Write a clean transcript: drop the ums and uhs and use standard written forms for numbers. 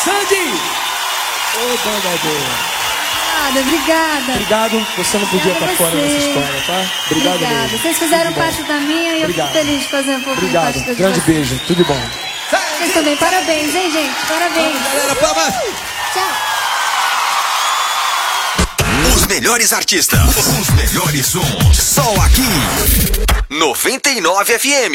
Sandy! Ô, banda boa. Obrigada. Obrigado, você não podia estar fora dessa história, tá? Obrigado mesmo. Vocês fizeram parte da minha e eu fico feliz de fazer um pouquinho parte da grande beijo, tudo de bom. Vocês também, parabéns, hein, gente? Parabéns. Vamos, galera, palmas. Tchau. Os melhores artistas, os melhores sons, só aqui, 99 FM.